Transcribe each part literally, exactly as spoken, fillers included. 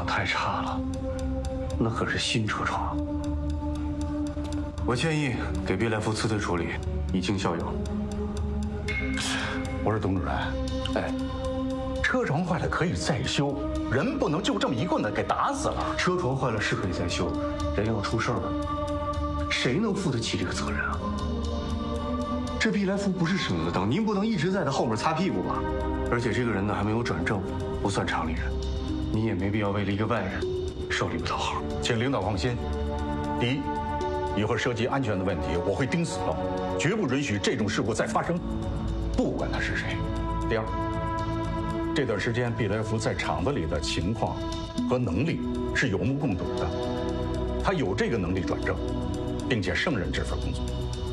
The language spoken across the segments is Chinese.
太差了，那可是新车床。我建议给毕来福辞退处理，以儆效尤。 我说董主任，哎，车床坏了可以再修，人不能就这么一棍子给打死了。 车床坏了是可以再修，人要出事儿了，谁能负得起这个责任啊？这毕来福不是省油的灯，您不能一直在他后面擦屁股吧？而且这个人呢还没有转正，不算厂里人，您也没必要为了一个外人受理不讨好。 请领导放心，第一，一会儿涉及安全的问题，我会盯死了，绝不允许这种事故再发生，不管他是谁。第二，这段时间毕来福在厂子里的情况和能力是有目共睹的，他有这个能力转正，并且胜任这份工作。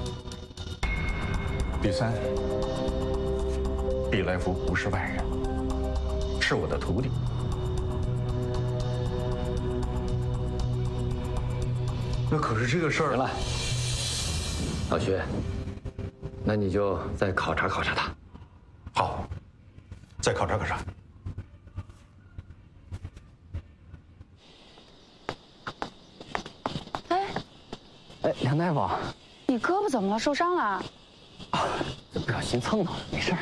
第三，毕来福不是外人，是我的徒弟。 那可是这个事儿…… 行了，老徐，那你就再考察考察他。 好，再考察考察。 哎， 哎，梁大夫， 你胳膊怎么了？受伤了？ 啊，这不小心蹭到了，没事儿。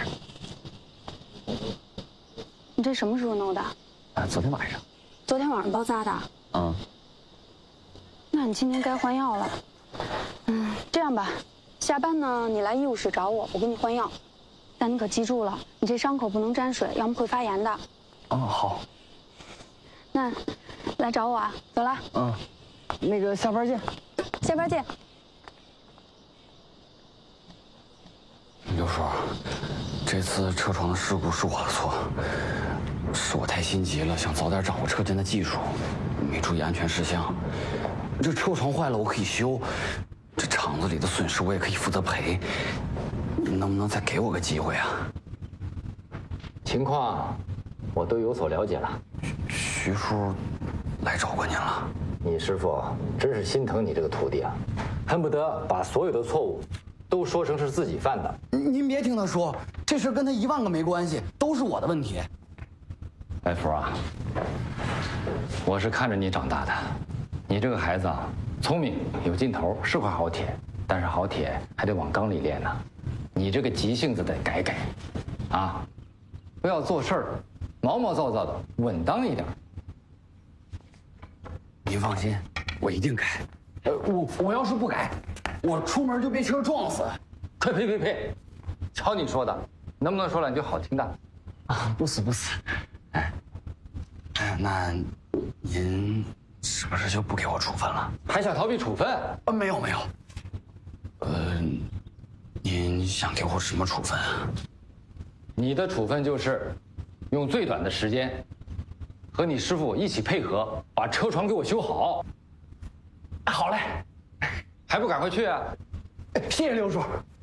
你这什么时候弄的？ 啊，昨天晚上。 昨天晚上包扎的。 嗯。 那你今天该换药了。嗯，这样吧，下班呢你来医务室找我，我给你换药。但你可记住了，你这伤口不能沾水，要么会发炎的。 哦，好。 那来找我啊，走了。 嗯，那个下班见。 下班见。 刘叔，这次车床的事故是我的错，是我太心急了，想早点掌握车间的技术，没注意安全事项。这车床坏了我可以修，这厂子里的损失我也可以负责赔，你能不能再给我个机会啊？ 情况我都有所了解了。 徐叔来找过您了。 你师傅真是心疼你这个徒弟啊，恨不得把所有的错误都说成是自己犯的。 您别听他说，这事跟他一万个没关系，都是我的问题。来福啊，我是看着你长大的，你这个孩子啊，聪明有劲头，是块好铁，但是好铁还得往缸里炼呢。你这个急性子得改改，啊，不要做事儿毛毛躁躁的，稳当一点。您放心，我一定改。呃，我我要是不改，我出门就被车撞死。呸呸呸呸！瞧你说的，能不能说两句好听的？啊，不死不死。哎，哎，那您是不是就不给我处分了？还想逃避处分？啊，没有没有。呃，您想给我什么处分啊？你的处分就是用最短的时间，和你师傅一起配合，把车床给我修好。好嘞，还不赶快去啊！谢谢刘叔。